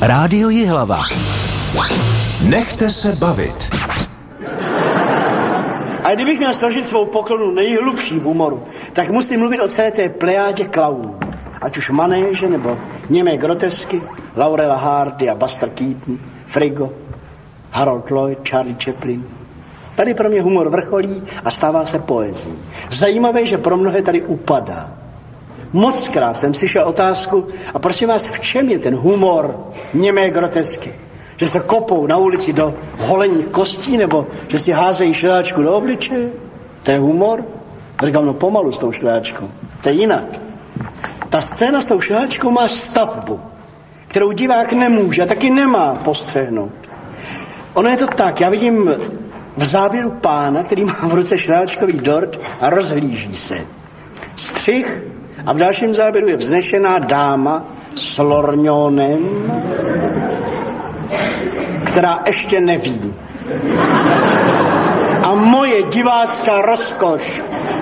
Rádio Jihlava. Nechte se bavit. A kdybych měl složit svou poklonu nejhlubší humoru, tak musím mluvit o celé té plejádě klaunů. Ať už manéže, nebo němé grotesky, Laurela Hardy a Buster Keaton, Frigo, Harold Lloyd, Charlie Chaplin. Tady pro mě humor vrcholí a stává se poezí. Zajímavé, že pro mnohé tady upadá. Mockrát jsem slyšel otázku, a prosím vás, v čem je ten humor němé grotesky? Že se kopou na ulici do holení kostí, nebo že si házejí šlehačku do obličeje? To je humor? Říkám, no pomalu s tou šlehačkou. To je jinak. Ta scéna s tou šlehačkou má stavbu, kterou divák nemůže a taky nemá postřehnout. Ono je to tak, já vidím v záběru pána, který má v ruce šlehačkový dort a rozhlíží se. Střih a v dalším záběru je vznešená dáma s lorňonem, která ještě neví. A moje divácká rozkoš